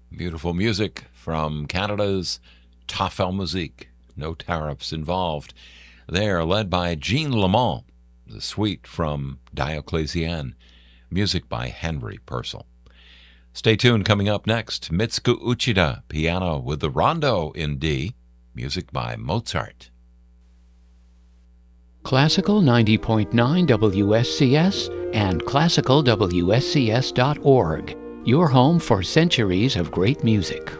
Beautiful music from Canada's Tafel Musique. No tariffs involved. They are led by Jean Lamont. The suite from Diocletian. Music by Henry Purcell. Stay tuned. Coming up next, Mitsuko Uchida, piano with the Rondo in D. Music by Mozart. Classical 90.9 WSCS and classicalwscs.org. Your home for centuries of great music.